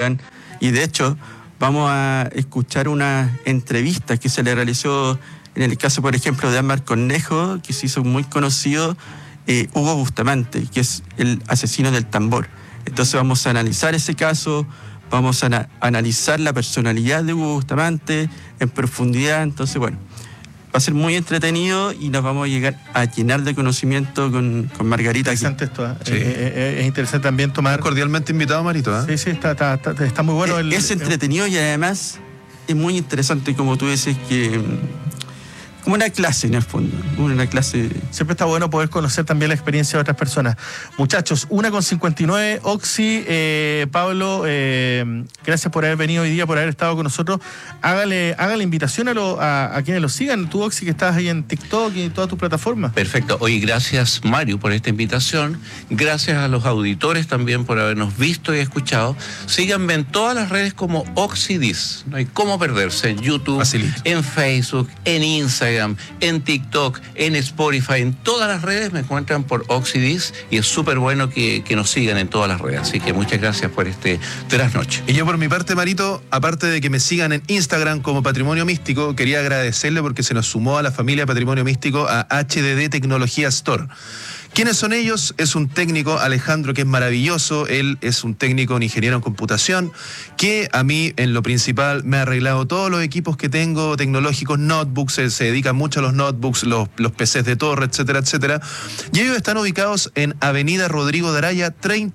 comunican. Y de hecho, vamos a escuchar unas entrevistas que se le realizó en el caso, por ejemplo, de Ámbar Cornejo, que se hizo muy conocido, Hugo Bustamante, que es el asesino del tambor. Entonces vamos a analizar ese caso, vamos a analizar la personalidad de Hugo Bustamante en profundidad. Entonces, bueno, va a ser muy entretenido y nos vamos a llegar a llenar de conocimiento con Margarita. Interesante aquí. Esto, sí. Es interesante también tomar... Cordialmente invitado, Marito. Sí, está muy bueno. Es entretenido y además es muy interesante, como tú dices, que... como una clase en el fondo, una clase. Siempre está bueno poder conocer también la experiencia de otras personas. Muchachos, 1:59, Oxy, Pablo, gracias por haber venido hoy día, por haber estado con nosotros. Hágale invitación a quienes lo sigan. Tú, Oxy, que estás ahí en TikTok y en todas tus plataformas. Perfecto. Oye, gracias, Mario, por esta invitación. Gracias a los auditores también por habernos visto y escuchado. Síganme en todas las redes como Oxydis. No hay cómo perderse. En YouTube, facilito, en Facebook, en Instagram, en TikTok, en Spotify, en todas las redes me encuentran por Oxydis y es súper bueno que nos sigan en todas las redes. Así que muchas gracias por este trasnoche. Y yo por mi parte, Marito, aparte de que me sigan en Instagram como Patrimonio Místico, quería agradecerle porque se nos sumó a la familia Patrimonio Místico a HDD Tecnología Store. ¿Quiénes son ellos? Es un técnico, Alejandro, que es maravilloso. Él es un técnico, un ingeniero en computación, que a mí, en lo principal, me ha arreglado todos los equipos que tengo tecnológicos, notebooks, se dedican mucho a los notebooks, los PCs de torre, etcétera, etcétera. Y ellos están ubicados en Avenida Rodrigo de Araya,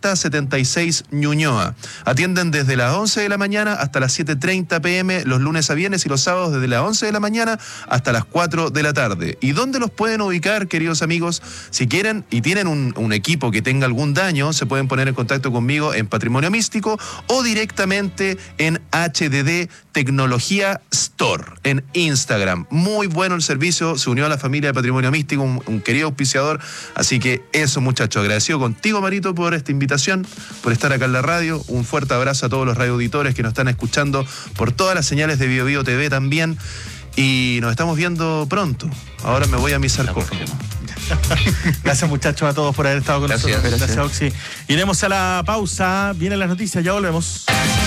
3076 Ñuñoa. Atienden desde las 11 de la mañana hasta las 7:30 p.m. los lunes a viernes y los sábados desde las 11 de la mañana hasta las 4 de la tarde. ¿Y dónde los pueden ubicar, queridos amigos? Si quieren y tienen un equipo que tenga algún daño, se pueden poner en contacto conmigo en Patrimonio Místico o directamente en HDD Tecnología Store en Instagram. Muy bueno el servicio, se unió a la familia de Patrimonio Místico, un querido auspiciador. Así que eso, muchachos, agradecido contigo, Marito, por esta invitación, por estar acá en la radio. Un fuerte abrazo a todos los radioauditores que nos están escuchando por todas las señales de BioBio TV también. Y nos estamos viendo pronto. Ahora me voy a mi sarcófago. Gracias, muchachos, a todos por haber estado con nosotros. Gracias, Oxy. Iremos a la pausa. Vienen las noticias, ya volvemos.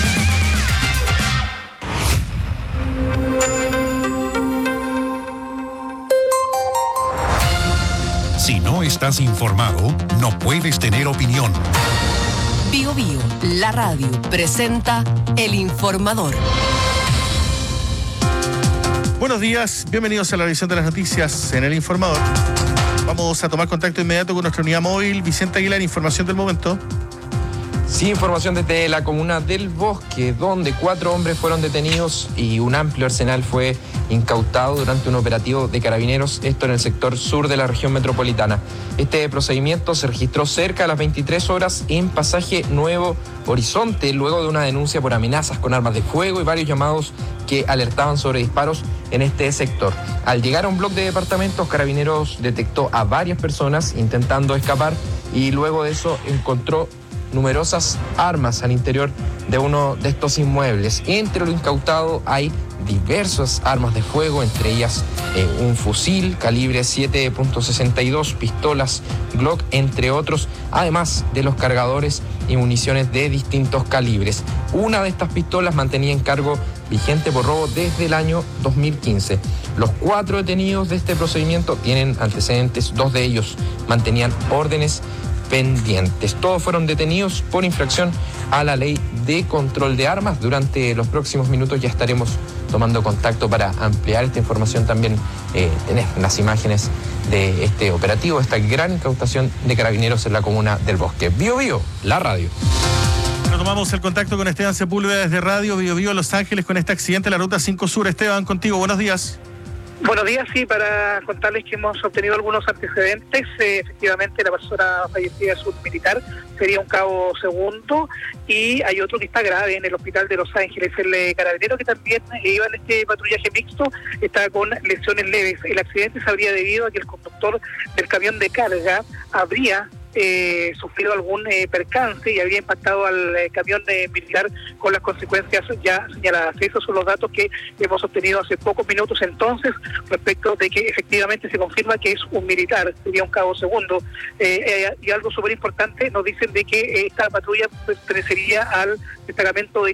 Si no estás informado, no puedes tener opinión. BioBio, la radio, presenta El Informador. Buenos días, bienvenidos a la edición de las noticias en El Informador. Vamos a tomar contacto inmediato con nuestra unidad móvil. Vicente Aguilar, información del momento. Sí, información desde la comuna del Bosque, donde 4 hombres fueron detenidos y un amplio arsenal fue incautado durante un operativo de carabineros, esto en el sector sur de la región metropolitana. Este procedimiento se registró cerca de las 23 horas en Pasaje Nuevo Horizonte, luego de una denuncia por amenazas con armas de fuego y varios llamados que alertaban sobre disparos en este sector. Al llegar a un bloque de departamentos, Carabineros detectó a varias personas intentando escapar y luego de eso encontró numerosas armas al interior de uno de estos inmuebles. Entre lo incautado hay diversas armas de fuego, entre ellas un fusil calibre 7.62, pistolas Glock, entre otros, además de los cargadores y municiones de distintos calibres. Una de estas pistolas mantenía en cargo vigente por robo desde el año 2015. Los 4 detenidos de este procedimiento tienen antecedentes, 2 de ellos mantenían órdenes pendientes. Todos fueron detenidos por infracción a la ley de control de armas. Durante los próximos minutos ya estaremos tomando contacto para ampliar esta información, también tener las imágenes de este operativo, esta gran incautación de carabineros en la comuna del Bosque. BioBio, la radio. Tomamos el contacto con Esteban Sepúlveda desde Radio BioBio Los Ángeles con este accidente en la Ruta 5 Sur. Esteban, contigo, buenos días. Buenos días, sí, para contarles que hemos obtenido algunos antecedentes. Efectivamente, la persona fallecida es un militar, sería un cabo segundo, y hay otro que está grave en el hospital de Los Ángeles. El carabinero que también iba en este patrullaje mixto está con lesiones leves. El accidente se habría debido a que el conductor del camión de carga habría sufrido algún percance y habría impactado al camión militar con las consecuencias ya señaladas. Esos son los datos que hemos obtenido hace pocos minutos entonces, respecto de que efectivamente se confirma que es un militar, sería un cabo segundo. Y algo súper importante, nos dicen de que esta patrulla pertenecería al destacamento de